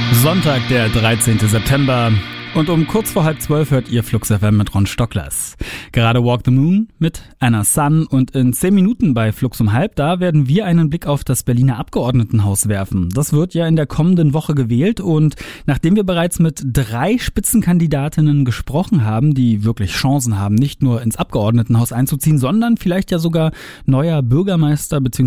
Sonntag, der 13. September. Und um kurz vor 11:30 hört ihr Flux FM mit Ron Stocklers. Gerade Walk the Moon mit Anna Sun und in 10 Minuten bei Flux um halb, da werden wir einen Blick auf das Berliner Abgeordnetenhaus werfen. Das wird ja in der kommenden Woche gewählt und nachdem wir bereits mit 3 Spitzenkandidatinnen gesprochen haben, die wirklich Chancen haben, nicht nur ins Abgeordnetenhaus einzuziehen, sondern vielleicht ja sogar neuer Bürgermeister bzw.